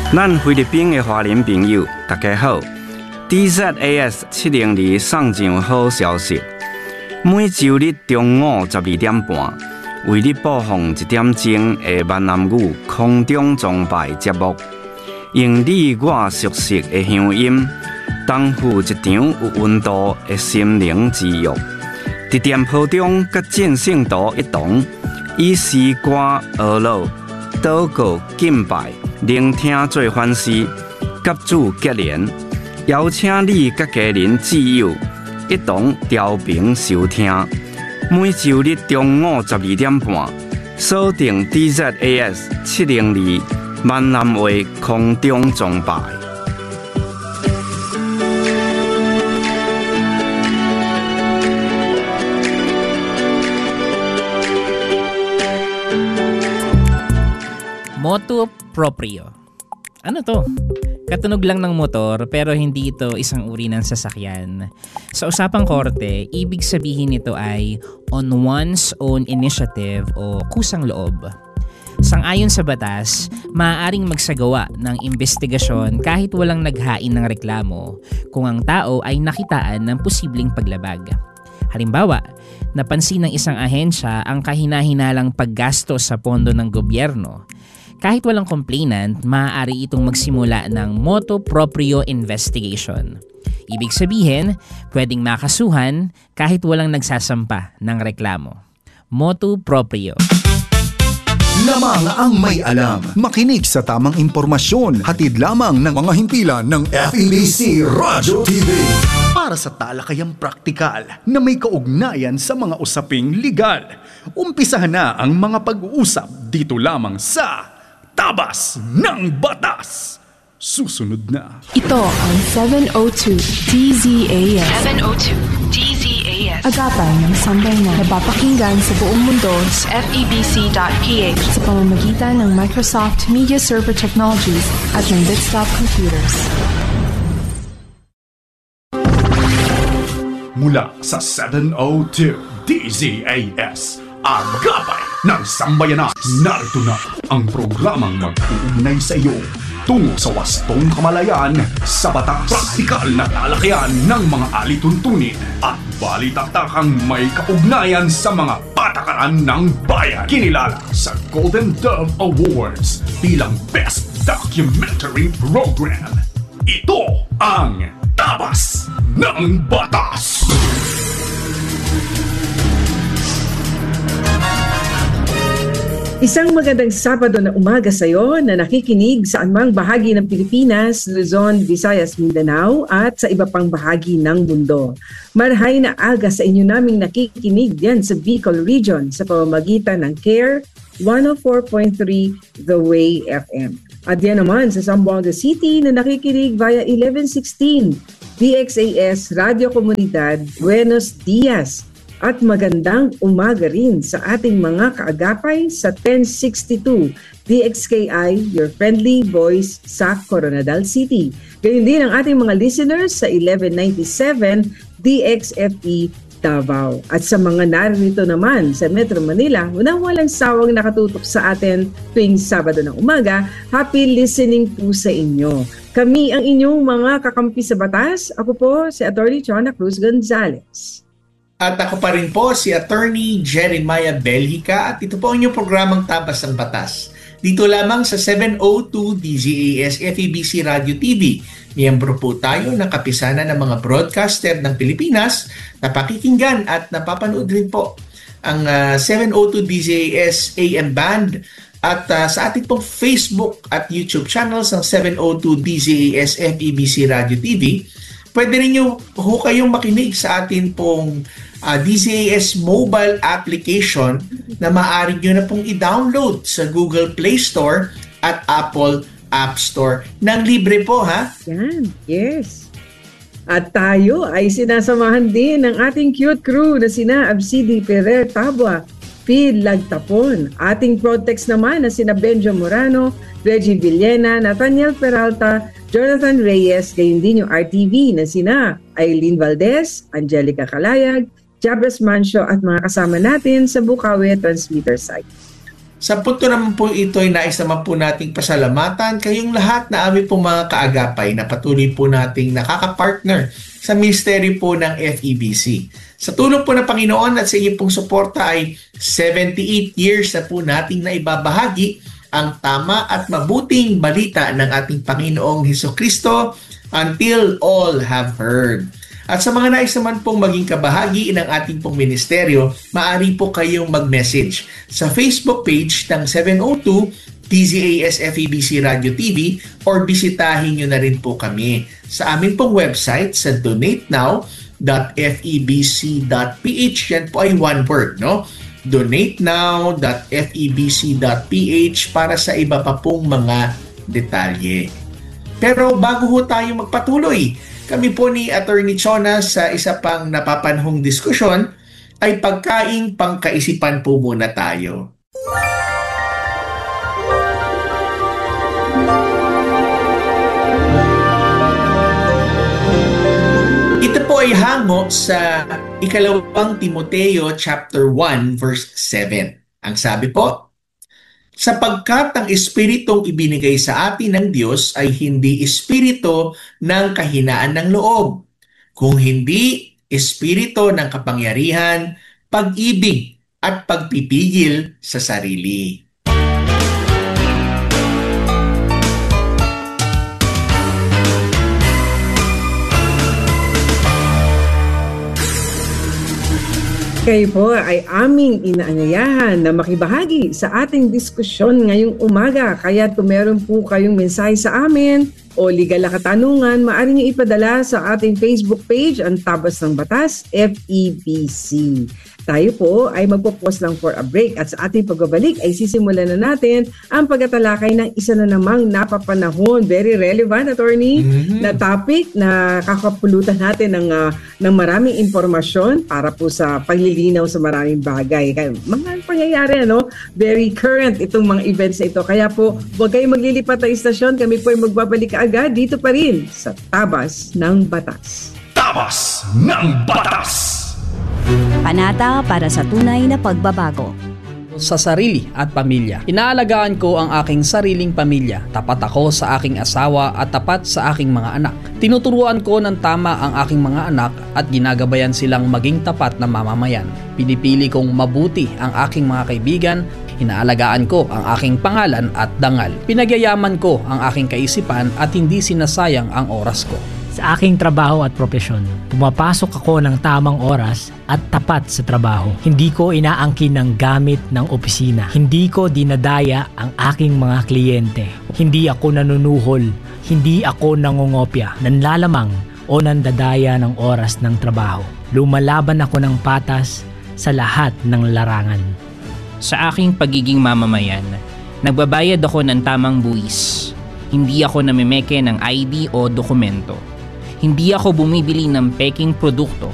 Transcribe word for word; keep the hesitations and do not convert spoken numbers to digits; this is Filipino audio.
咱菲律賓嘅華人朋友，大家好。D Z A S 七零二送上好消息，每周日中午十二點半，為你播放一點鐘嘅閩南語空中崇拜節目，用你我熟悉嘅鄉音，擔負一場有溫度嘅心靈之約。佇店鋪中，甲正聖徒一同，以詩歌學老、禱告、敬拜、聆聽做反思，甲主結連。邀請你甲家人摯友一同調頻收聽，每周日中午十二點半，鎖定 D Z A S 七零二閩南話空中崇拜。 Moto Proprio. Ano to? Katunog lang ng motor pero hindi ito isang uri ng sasakyan. Sa usapang korte, ibig sabihin nito ay on one's own initiative o kusang loob. Sang-ayon sa batas, maaaring magsagawa ng investigasyon kahit walang naghain ng reklamo kung ang tao ay nakitaan ng posibleng paglabag. Halimbawa, napansin ng isang ahensya ang kahina-hinalang paggastos sa pondo ng gobyerno. Kahit walang complainant, maaari itong magsimula ng motu proprio investigation. Ibig sabihin, pwedeng makasuhan kahit walang nagsasampa ng reklamo. Motu proprio. Lamang ang may alam. Makinig sa tamang impormasyon. Hatid lamang ng mga himpilan ng F E B C Radio T V. Para sa talakayang praktikal na may kaugnayan sa mga usaping legal. Umpisahan na ang mga pag-uusap dito lamang sa Tabas ng Batas. Susunod na. Ito ang seven oh two D Z A S. seven oh two D Z A S. Agapan ng sambayanan na napapakinggan sa buong mundo sa F E B C dot P H sa pamamagitan ng Microsoft Media Server Technologies at ng Bitstop Computers. Mula sa seven oh two D Z A S, Agapay ng Sambayanan. Narito na ang programang mag-uugnay sa iyo tungo sa wastong kamalayan sa batas. Praktikal na talakayan ng mga alituntunin at balitaktakang may kaugnayan sa mga patakaran ng bayan. Kinilala sa Golden Dove Awards bilang Best Documentary Program. Ito ang Tabas ng Batas. Isang magandang Sabado na umaga sa iyo na nakikinig sa anumang bahagi ng Pilipinas, Luzon, Visayas, Mindanao at sa iba pang bahagi ng mundo. Marahay na aga sa inyo naming nakikinig diyan sa Bicol Region sa pamamagitan ng CARE one oh four point three The Way F M. At yan naman sa Zamboanga City na nakikinig via eleven sixteen D X A S Radio Comunidad Buenos Dias. At magandang umaga rin sa ating mga kaagapay sa ten sixty-two D X K I, your friendly voice sa Coronadal City. Gayun din ang ating mga listeners sa eleven ninety-seven D X F E Davao. At sa mga narito naman sa Metro Manila, unang walang sawang nakatutok sa atin tuwing Sabado ng umaga, happy listening po sa inyo. Kami ang inyong mga kakampi sa batas. Ako po si Attorney Chona Cruz Gonzalez. At ako pa rin po si Attorney Jeremiah Belhica at ito po ang inyong programang Tabas ng Batas. Dito lamang sa seven oh two D Z A S F E B C Radio T V. Miyembro po tayo ng kapisanan ng mga broadcaster ng Pilipinas na pakikinggan at napapanood rin po ang uh, seven oh two D Z A S A M Band at uh, sa ating pong Facebook at YouTube channels ng seven oh two D Z A S F E B C Radio T V. Pwede rin nyo ho kayong makinig sa atin pong uh, D Z A S mobile application na maaari nyo na pong i-download sa Google Play Store at Apple App Store. Nang libre po, ha? Yan, yes. At tayo ay sinasamahan din ng ating cute crew na sina Absidi Ferrer Tabua, Phil Lagtapon, ating Protex naman na sina Benjo Morano, Reggie Villena, Nathaniel Peralta, Jonathan Reyes, gayon din yung R T V na sina Aileen Valdez, Angelica Calayag, Jabez Mancio at mga kasama natin sa Bukawi Transmitter site. Sa punto naman po ito ay nais naman po nating pasalamatan kayong lahat na aming po mga kaagapay na patuloy po nating nakakapartner sa ministry po ng F E B C. Sa tulong po ng Panginoon at sa inyong pong suporta ay seventy-eight years na po nating naibabahagi ang tama at mabuting balita ng ating Panginoong Hesukristo until all have heard. At sa mga nais naman pong maging kabahagi ng ating pong ministeryo, maaari po kayong mag-message sa Facebook page ng seven oh two D Z A S F E B C Radio T V or bisitahin nyo na rin po kami sa aming pong website sa donate now dot f e b c dot p h. Yan po ay one word, no? donate now dot f e b c dot p h para sa iba pa pong mga detalye. Pero bago ho tayo magpatuloy, kami po ni Attorney Chona sa isa pang napapanahong diskusyon ay pagkaing pangkaisipan po muna tayo. Ito po ay hango sa ikalawang Timoteo chapter one verse seven. Ang sabi po, sapagkat ang espiritong ibinigay sa atin ng Diyos ay hindi espiritu ng kahinaan ng loob, kung hindi espiritu ng kapangyarihan, pag-ibig at pagpipigil sa sarili. Kayo po ay aming inaanyayahan na makibahagi sa ating diskusyon ngayong umaga. Kaya kung meron po kayong mensahe sa amin o legal na katanungan, maaari niyo ipadala sa ating Facebook page, ang Tabas ng Batas, F E B C. Tayo po ay magpo-pause lang for a break at sa ating pagbabalik ay sisimulan na natin ang pagtatalakay ng isa na namang napapanahon, very relevant, attorney, mm-hmm. na topic na kakapulutan natin ng, uh, ng maraming impormasyon para po sa paglilinaw sa maraming bagay. Kaya, mga pangyayari, ano? Very current itong mga events na ito. Kaya po, huwag kayong maglilipat na istasyon. Kami po ay magbabalik agad dito pa rin sa Tabas ng Batas. Tabas ng Batas! Panata para sa tunay na pagbabago. Sa sarili at pamilya. Inaalagaan ko ang aking sariling pamilya. Tapat ako sa aking asawa at tapat sa aking mga anak. Tinuturuan ko ng tama ang aking mga anak at ginagabayan silang maging tapat na mamamayan. Pinipili kong mabuti ang aking mga kaibigan. Inaalagaan ko ang aking pangalan at dangal. Pinagyayaman ko ang aking kaisipan at hindi sinasayang ang oras ko. Sa aking trabaho at propesyon, pumapasok ako ng tamang oras at tapat sa trabaho. Hindi ko inaangkin ng gamit ng opisina. Hindi ko dinadaya ang aking mga kliyente. Hindi ako nanunuhol. Hindi ako nangungopya, nanlalamang o nandadaya ng oras ng trabaho. Lumalaban ako ng patas sa lahat ng larangan. Sa aking pagiging mamamayan, nagbabayad ako ng tamang buwis. Hindi ako namimeke ng I D o dokumento. Hindi ako bumibili ng peking produkto